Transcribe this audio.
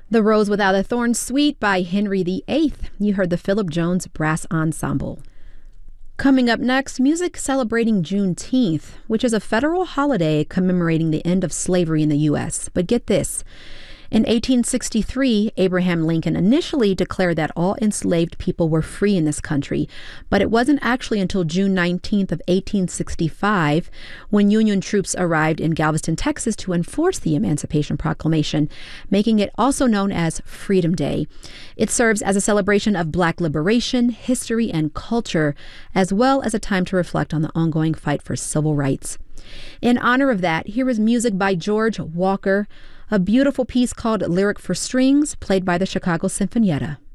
The Rose Without a Thorn Suite by Henry VIII. You heard the Philip Jones Brass Ensemble. Coming up next, music celebrating Juneteenth, which is a federal holiday commemorating the end of slavery in the U.S. But get this. In 1863, Abraham Lincoln initially declared that all enslaved people were free in this country, but it wasn't actually until June 19th of 1865 when Union troops arrived in Galveston, Texas to enforce the Emancipation Proclamation, making it also known as Freedom Day. It serves as a celebration of Black liberation, history, and culture, as well as a time to reflect on the ongoing fight for civil rights. In honor of that, here is music by George Walker, a beautiful piece called Lyric for Strings, played by the Chicago Sinfonietta.